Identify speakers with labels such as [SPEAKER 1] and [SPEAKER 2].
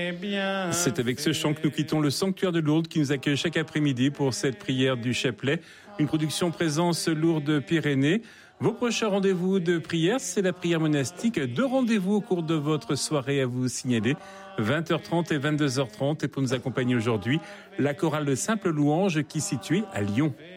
[SPEAKER 1] C'est avec ce chant que nous quittons le sanctuaire de Lourdes qui nous accueille chaque après-midi pour cette prière du chapelet. Une production présence Lourdes-Pyrénées. Vos prochains rendez-vous de prière, c'est la prière monastique. 2 rendez-vous au cours de votre soirée à vous signaler. 20h30 et 22h30. Et pour nous accompagner aujourd'hui, la chorale de Simple Louange qui est située à Lyon.